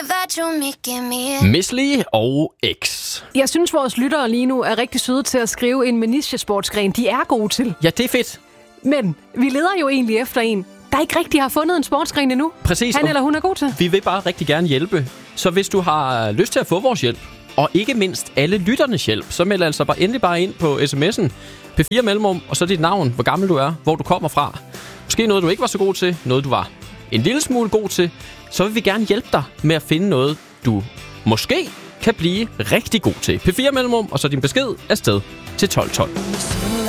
that you make me. Miss Li og X. Jeg synes, vores lyttere lige nu er rigtig søde til at skrive en nichesportsgren, de er gode til. Ja, det er fedt. Men vi leder jo egentlig efter en, der ikke rigtig har fundet en sportsgren endnu. Præcis. Han eller hun er god til. Vi vil bare rigtig gerne hjælpe. Så hvis du har lyst til at få vores hjælp, og ikke mindst alle lytternes hjælp, så meld altså endelig bare ind på sms'en. P4 mellemrum, og så dit navn, hvor gammel du er, hvor du kommer fra. Måske noget, du ikke var så god til, noget du var en lille smule god til. Så vil vi gerne hjælpe dig med at finde noget, du måske kan blive rigtig god til. P4 mellemrum, og så din besked afsted til 1212.